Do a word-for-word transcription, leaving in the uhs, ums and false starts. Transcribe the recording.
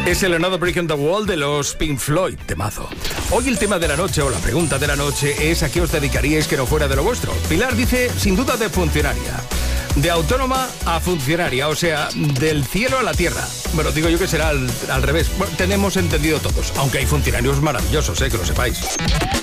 Es el Another Brick on the Wall de los Pink Floyd, temazo. Hoy el tema de la noche o la pregunta de la noche es: ¿a qué os dedicaríais que no fuera de lo vuestro? Pilar dice, sin duda, de funcionaria. De autónoma a funcionaria, o sea, del cielo a la tierra. Bueno, digo yo que será al, al revés. Bueno, tenemos entendido todos, aunque hay funcionarios maravillosos, eh, que lo sepáis.